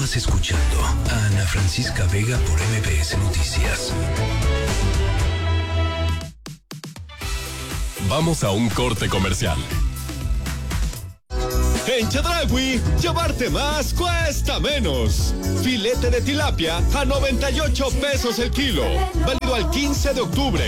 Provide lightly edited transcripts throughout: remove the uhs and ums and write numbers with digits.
Estabas escuchando a Ana Francisca Vega por MBS Noticias. Vamos a un corte comercial. En Chedraui, llevarte más cuesta menos. Filete de tilapia a 98 pesos el kilo. Válido al 15 de octubre.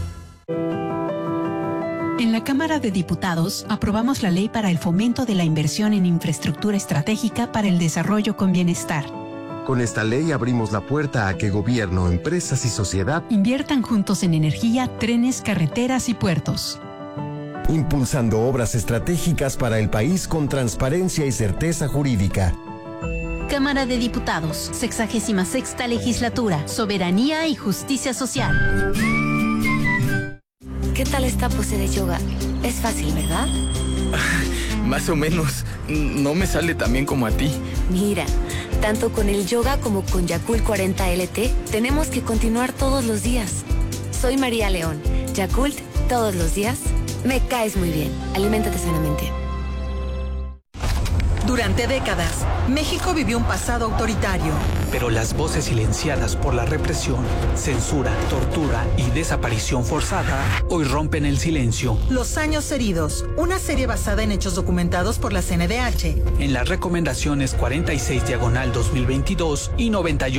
En la Cámara de Diputados aprobamos la ley para el fomento de la inversión en infraestructura estratégica para el desarrollo con bienestar. Con esta ley abrimos la puerta a que gobierno, empresas y sociedad inviertan juntos en energía, trenes, carreteras y puertos. Impulsando obras estratégicas para el país con transparencia y certeza jurídica. Cámara de Diputados, 66ª Legislatura, Soberanía y Justicia Social. ¿Qué tal esta pose de yoga? Es fácil, ¿verdad? Más o menos. No me sale tan bien como a ti. Mira, tanto con el yoga como con Yakult 40 LT, tenemos que continuar todos los días. Soy María León. Yakult, todos los días. Me caes muy bien. Aliméntate sanamente. Durante décadas, México vivió un pasado autoritario. Pero las voces silenciadas por la represión, censura, tortura y desaparición forzada hoy rompen el silencio. Los años heridos, una serie basada en hechos documentados por la CNDH. En las recomendaciones 46/2022 y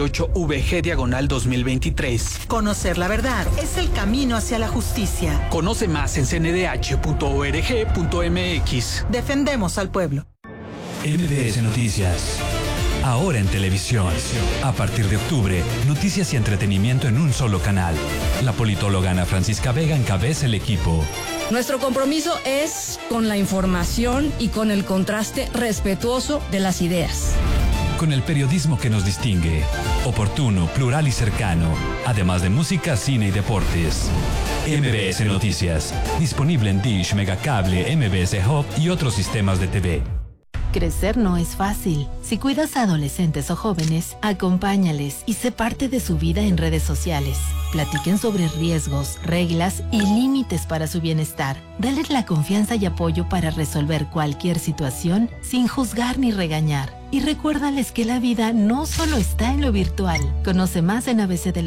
98/VG/2023. Conocer la verdad es el camino hacia la justicia. Conoce más en cndh.org.mx. Defendemos al pueblo. MBS Noticias. Ahora en televisión. A partir de octubre, noticias y entretenimiento en un solo canal. La politóloga Ana Francisca Vega encabeza el equipo. Nuestro compromiso es con la información y con el contraste respetuoso de las ideas. Con el periodismo que nos distingue. Oportuno, plural y cercano. Además de música, cine y deportes. MBS Noticias. Disponible en Dish, Megacable, MBS Hub y otros sistemas de TV. Crecer no es fácil. Si cuidas a adolescentes o jóvenes, acompáñales y sé parte de su vida en redes sociales. Platiquen sobre riesgos, reglas y límites para su bienestar. Dales la confianza y apoyo para resolver cualquier situación sin juzgar ni regañar. Y recuérdales que la vida no solo está en lo virtual. Conoce más en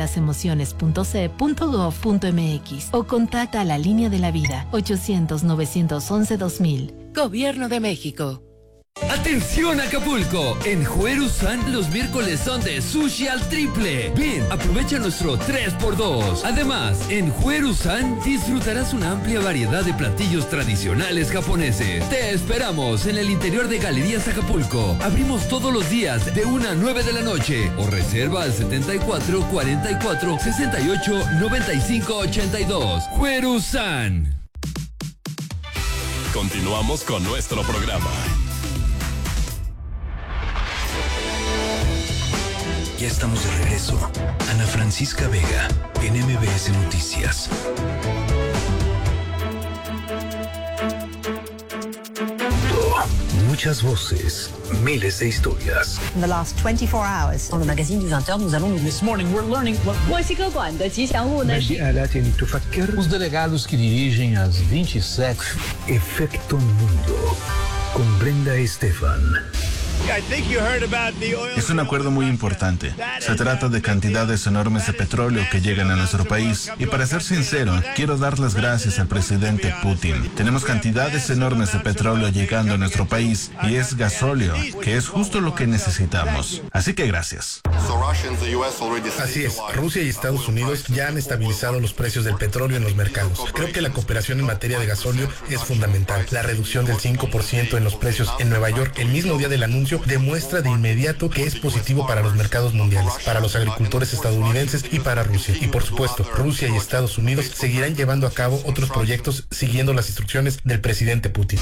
abcdelasemociones.ce.gov.mx o contacta a la Línea de la Vida 800-911-2000. Gobierno de México. ¡Atención Acapulco! En Juerusan los miércoles son de sushi al triple. Ven, aprovecha nuestro 3x2. Además, en Juerusan disfrutarás una amplia variedad de platillos tradicionales japoneses. Te esperamos en el interior de Galerías Acapulco. Abrimos todos los días de 1 a 9 de la noche o reserva al 74 44 68 95 82. Juerusan. Continuamos con nuestro programa. Ya estamos de regreso. Ana Francisca Vega, en MBS Noticias. Muchas voces, miles de historias. In the last 24 hours, dans le magazine du 20h, nous allons... This morning we're learning what... Os delegados que dirigem as 27... Efecto Mundo, con Brenda Estefan. Es un acuerdo muy importante. Se trata de cantidades enormes de petróleo que llegan a nuestro país. Y para ser sincero, quiero dar las gracias al presidente Putin. Tenemos cantidades enormes de petróleo llegando a nuestro país y es gasóleo, que es justo lo que necesitamos. Así que gracias. Así es, Rusia y Estados Unidos ya han estabilizado los precios del petróleo en los mercados. Creo que la cooperación en materia de gasóleo es fundamental. La reducción del 5% en los precios en Nueva York el mismo día del anuncio demuestra de inmediato que es positivo para los mercados mundiales, para los agricultores estadounidenses y para Rusia. Y por supuesto, Rusia y Estados Unidos seguirán llevando a cabo otros proyectos siguiendo las instrucciones del presidente Putin.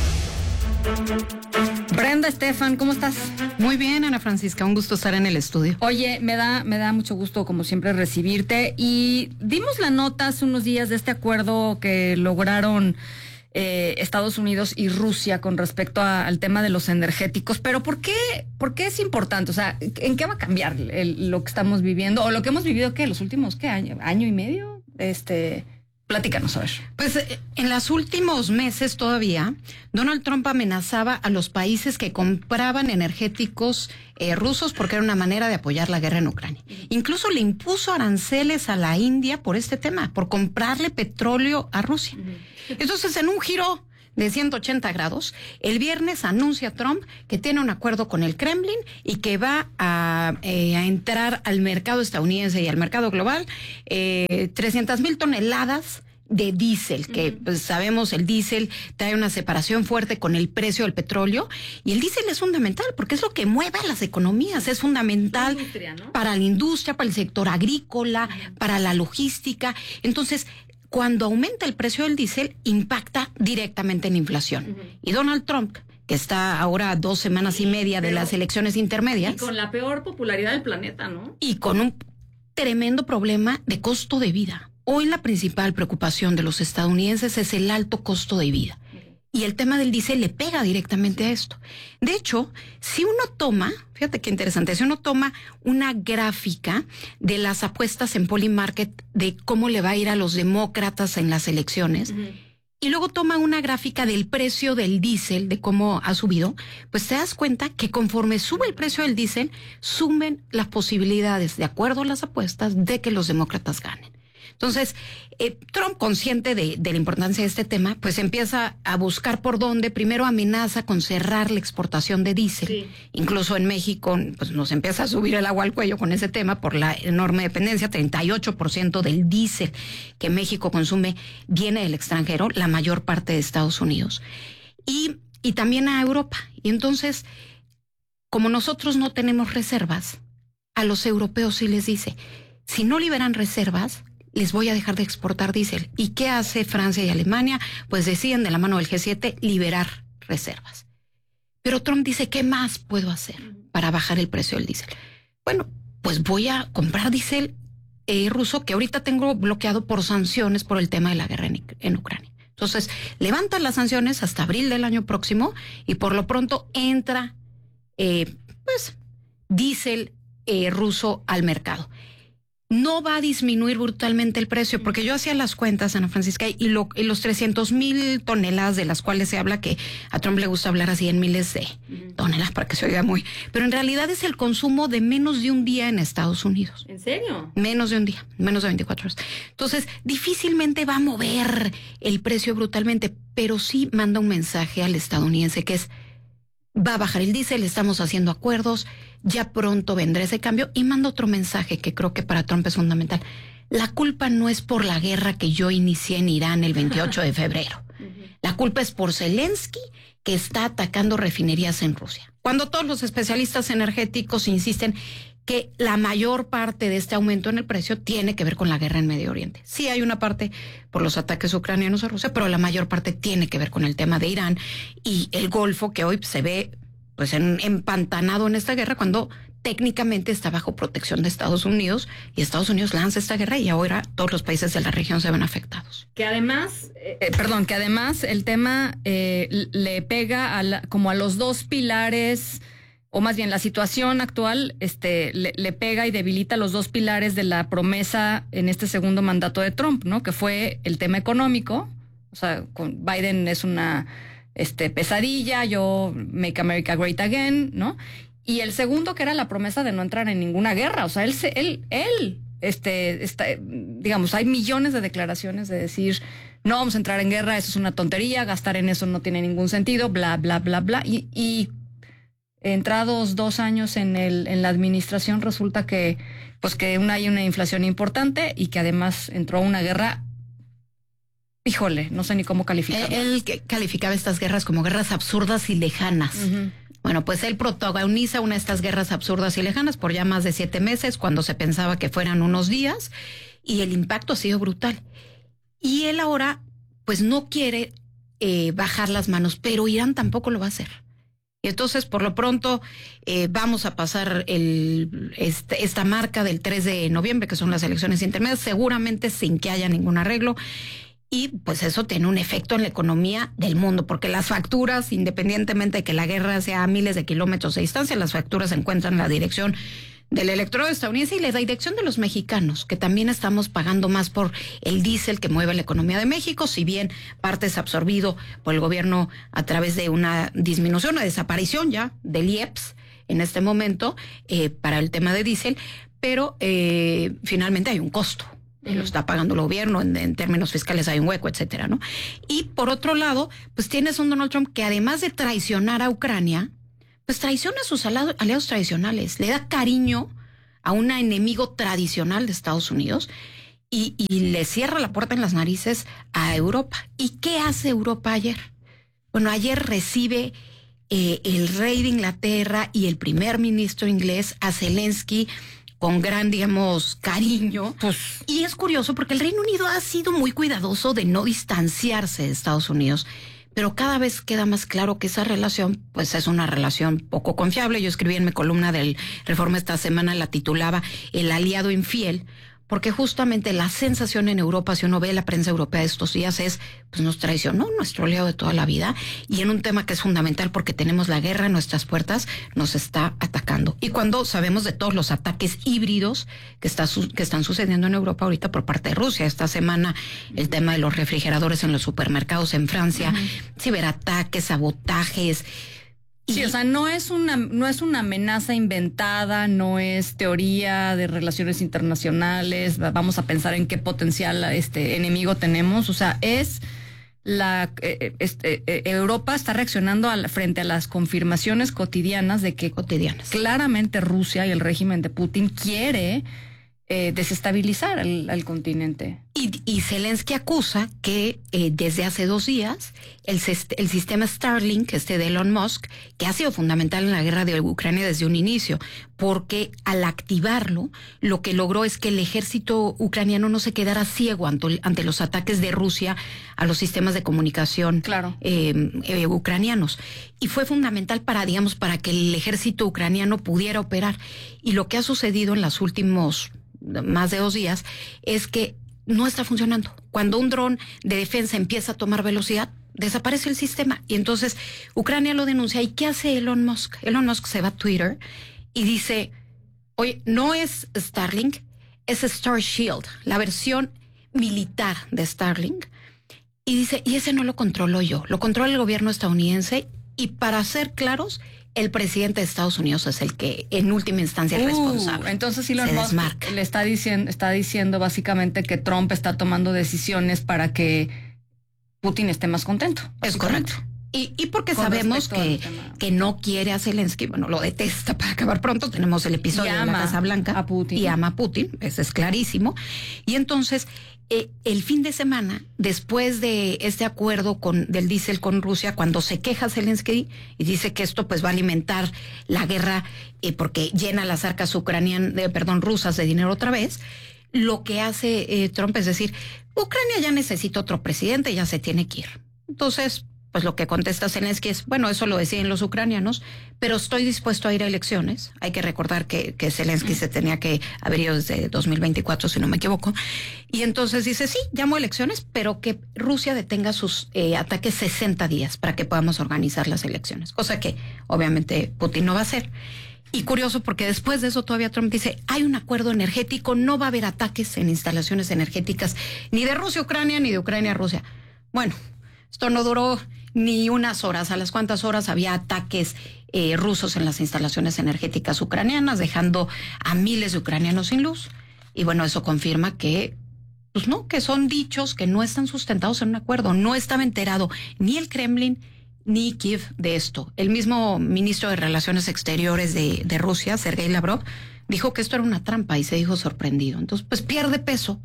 Brenda Estefan, ¿cómo estás? Muy bien, Ana Francisca, un gusto estar en el estudio. Oye, me da mucho gusto, como siempre, recibirte. Y dimos la nota hace unos días de este acuerdo que lograron Estados Unidos y Rusia con respecto al tema de los energéticos. Pero ¿por qué es importante? O sea, ¿en qué va a cambiar lo que estamos viviendo? O lo que hemos vivido, ¿qué? ¿Los últimos, qué? ¿Año y medio? Platícanos, a ver. Pues en los últimos meses todavía, Donald Trump amenazaba a los países que compraban energéticos rusos porque era una manera de apoyar la guerra en Ucrania. Incluso le impuso aranceles a la India por este tema, por comprarle petróleo a Rusia. Entonces, en un giro de 180 grados, el viernes anuncia Trump que tiene un acuerdo con el Kremlin y que va a entrar al mercado estadounidense y al mercado global 300,000 toneladas de diésel, que pues, sabemos el diésel trae una separación fuerte con el precio del petróleo, y el diésel es fundamental porque es lo que mueve a las economías, es fundamental para la industria, para el sector agrícola, para la logística. Entonces, cuando aumenta el precio del diésel, impacta directamente en la inflación. Y Donald Trump, que está ahora a 2 semanas y media de las elecciones intermedias. Y con la peor popularidad del planeta, ¿no? Y con un tremendo problema de costo de vida. Hoy la principal preocupación de los estadounidenses es el alto costo de vida. Y el tema del diésel le pega directamente a esto. De hecho, si uno toma, fíjate qué interesante, si uno toma una gráfica de las apuestas en Polymarket de cómo le va a ir a los demócratas en las elecciones, y luego toma una gráfica del precio del diésel, de cómo ha subido, pues te das cuenta que conforme sube el precio del diésel, suben las posibilidades, de acuerdo a las apuestas, de que los demócratas ganen. Entonces, Trump, consciente de la importancia de este tema, pues empieza a buscar por dónde. Primero amenaza con cerrar la exportación de diésel. Sí. Incluso en México, pues nos empieza a subir el agua al cuello con ese tema por la enorme dependencia. 38% del diésel que México consume viene del extranjero, la mayor parte de Estados Unidos. Y también a Europa. Y entonces, como nosotros no tenemos reservas, a los europeos sí les dice, si no liberan reservas, les voy a dejar de exportar diésel. ¿Y qué hace Francia y Alemania? Pues deciden de la mano del G7 liberar reservas. Pero Trump dice, ¿qué más puedo hacer para bajar el precio del diésel? Bueno, pues voy a comprar diésel ruso que ahorita tengo bloqueado por sanciones por el tema de la guerra en Ucrania. Entonces, levantan las sanciones hasta abril del año próximo y por lo pronto entra diésel ruso al mercado. No va a disminuir brutalmente el precio, porque yo hacía las cuentas, Ana Francisca, y los 300,000 toneladas de las cuales se habla, que a Trump le gusta hablar así en miles de toneladas para que se oiga muy, pero en realidad es el consumo de menos de un día en Estados Unidos. ¿En serio? Menos de un día, menos de 24 horas. Entonces, difícilmente va a mover el precio brutalmente, pero sí manda un mensaje al estadounidense que es, va a bajar el diésel, estamos haciendo acuerdos, ya pronto vendrá ese cambio, y manda otro mensaje que creo que para Trump es fundamental. La culpa no es por la guerra que yo inicié en Irán el 28 de febrero. La culpa es por Zelensky, que está atacando refinerías en Rusia. Cuando todos los especialistas energéticos insisten que la mayor parte de este aumento en el precio tiene que ver con la guerra en Medio Oriente. Sí hay una parte por los ataques ucranianos a Rusia, pero la mayor parte tiene que ver con el tema de Irán y el Golfo, que hoy se ve pues empantanado en esta guerra cuando técnicamente está bajo protección de Estados Unidos, y Estados Unidos lanza esta guerra y ahora todos los países de la región se ven afectados. Que además, el tema le pega como a los dos pilares, o más bien la situación actual le pega y debilita los dos pilares de la promesa en este segundo mandato de Trump, ¿no? Que fue el tema económico. O sea, con Biden es una pesadilla, yo make America great again, ¿no? Y el segundo, que era la promesa de no entrar en ninguna guerra. O sea, digamos, hay millones de declaraciones de decir, no vamos a entrar en guerra, eso es una tontería, gastar en eso no tiene ningún sentido, bla, bla, bla, bla. Y entrados 2 años en la administración, resulta que hay una inflación importante y que además entró una guerra. Híjole, no sé ni cómo calificarla. Él calificaba estas guerras como guerras absurdas y lejanas. Bueno, pues él protagoniza una de estas guerras absurdas y lejanas por ya más de 7 meses, cuando se pensaba que fueran unos días, y el impacto ha sido brutal. Y él ahora, pues no quiere bajar las manos, pero Irán tampoco lo va a hacer. Y entonces, por lo pronto, vamos a pasar esta marca del 3 de noviembre, que son las elecciones intermedias, seguramente sin que haya ningún arreglo. Y pues eso tiene un efecto en la economía del mundo, porque las facturas, independientemente de que la guerra sea a miles de kilómetros de distancia, las facturas se encuentran en la dirección del electorado estadounidense y la dirección de los mexicanos, que también estamos pagando más por el diésel que mueve la economía de México, si bien parte es absorbido por el gobierno a través de una disminución, una desaparición ya del IEPS en este momento para el tema de diésel, pero finalmente hay un costo. Lo está pagando el gobierno, en términos fiscales hay un hueco, etcétera, ¿no? Y por otro lado, pues tienes un Donald Trump que además de traicionar a Ucrania, pues traiciona a sus aliados tradicionales, le da cariño a un enemigo tradicional de Estados Unidos y le cierra la puerta en las narices a Europa. ¿Y qué hace Europa ayer? Bueno, ayer recibe el rey de Inglaterra y el primer ministro inglés a Zelensky con gran, digamos, cariño. Pues, y es curioso porque el Reino Unido ha sido muy cuidadoso de no distanciarse de Estados Unidos, pero cada vez queda más claro que esa relación, pues es una relación poco confiable. Yo escribí en mi columna del Reforma esta semana, la titulaba El aliado infiel, porque justamente la sensación en Europa, si uno ve la prensa europea de estos días, es, pues nos traicionó nuestro aliado de toda la vida, y en un tema que es fundamental porque tenemos la guerra en nuestras puertas, nos está atacando. Y cuando sabemos de todos los ataques híbridos que están sucediendo en Europa ahorita por parte de Rusia, esta semana el tema de los refrigeradores en los supermercados en Francia, ciberataques, sabotajes. Sí, o sea, no es una amenaza inventada, no es teoría de relaciones internacionales, vamos a pensar en qué potencial enemigo tenemos, o sea, es Europa está reaccionando frente a las confirmaciones cotidianas de que claramente Rusia y el régimen de Putin quiere desestabilizar al continente. Y Zelensky acusa que desde hace 2 días el sistema Starlink, de Elon Musk, que ha sido fundamental en la guerra de Ucrania desde un inicio, porque al activarlo, lo que logró es que el ejército ucraniano no se quedara ciego ante los ataques de Rusia a los sistemas de comunicación ucranianos. Y fue fundamental para que el ejército ucraniano pudiera operar. Y lo que ha sucedido en los últimos más de 2 días es que no está funcionando. Cuando un dron de defensa empieza a tomar velocidad, desaparece el sistema. Y entonces Ucrania lo denuncia. ¿Y qué hace Elon Musk? Elon Musk se va a Twitter y dice, oye, no es Starlink, es Star Shield, la versión militar de Starlink. Y dice, y ese no lo controlo yo, lo controla el gobierno estadounidense. Y para ser claros, el presidente de Estados Unidos es el que en última instancia es responsable. Entonces Elon Musk le está diciendo básicamente que Trump está tomando decisiones para que Putin esté más contento. Es correcto. Y porque sabemos que no quiere a Zelensky, bueno, lo detesta para acabar pronto. Tenemos el episodio de la Casa Blanca a Putin. Y ama a Putin, eso es clarísimo. Y entonces, el fin de semana, después de este acuerdo del diésel con Rusia, cuando se queja Zelensky y dice que esto pues va a alimentar la guerra porque llena las arcas rusas de dinero otra vez, lo que hace Trump es decir, Ucrania ya necesita otro presidente, ya se tiene que ir. Entonces, pues lo que contesta Zelensky es, bueno, eso lo deciden los ucranianos, pero estoy dispuesto a ir a elecciones. Hay que recordar que Zelensky se tenía que haber ido desde 2024, si no me equivoco. Y entonces dice, sí, llamo a elecciones, pero que Rusia detenga sus ataques 60 días para que podamos organizar las elecciones. Cosa que obviamente Putin no va a hacer. Y curioso porque después de eso todavía Trump dice, hay un acuerdo energético, no va a haber ataques en instalaciones energéticas, ni de Rusia a Ucrania, ni de Ucrania a Rusia. Bueno, esto no duró ni unas horas. ¿A las cuantas horas había ataques rusos en las instalaciones energéticas ucranianas, dejando a miles de ucranianos sin luz? Y bueno, eso confirma que, pues no, que son dichos que no están sustentados en un acuerdo. No estaba enterado ni el Kremlin ni Kiev de esto. El mismo ministro de Relaciones Exteriores de Rusia, Sergei Lavrov, dijo que esto era una trampa y se dijo sorprendido. Entonces, pues pierde peso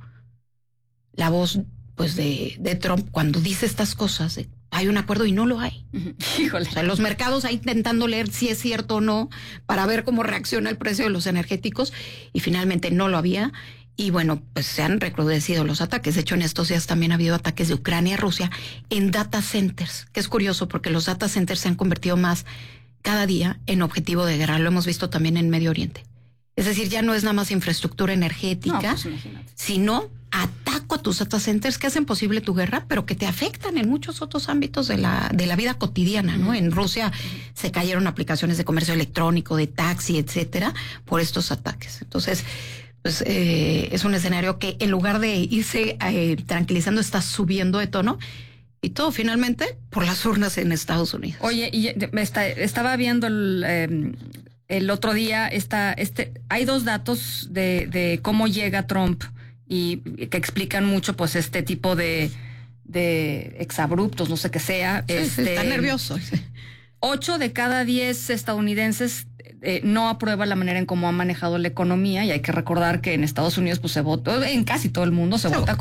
la voz pues de Trump cuando dice estas cosas. Hay un acuerdo y no lo hay. Híjole. O sea, los mercados ahí intentando leer si es cierto o no para ver cómo reacciona el precio de los energéticos y finalmente no lo había. Y bueno, pues se han recrudecido los ataques. De hecho, en estos días también ha habido ataques de Ucrania a Rusia en data centers, que es curioso porque los data centers se han convertido más cada día en objetivo de guerra. Lo hemos visto también en Medio Oriente. Es decir, ya no es nada más infraestructura energética, sino ataques foco a tus data centers que hacen posible tu guerra, pero que te afectan en muchos otros ámbitos de la vida cotidiana, ¿no? En Rusia se cayeron aplicaciones de comercio electrónico, de taxi, etcétera, por estos ataques. Entonces, pues es un escenario que en lugar de irse tranquilizando, está subiendo de tono. Y todo finalmente por las urnas en Estados Unidos. Oye, y estaba viendo el otro día, hay dos datos de cómo llega Trump y que explican mucho pues este tipo de exabruptos, no sé qué sea. Sí, está nervioso. 8 de cada 10 estadounidenses no aprueba la manera en cómo ha manejado la economía, y hay que recordar que en Estados Unidos pues se vota, en casi todo el mundo se vota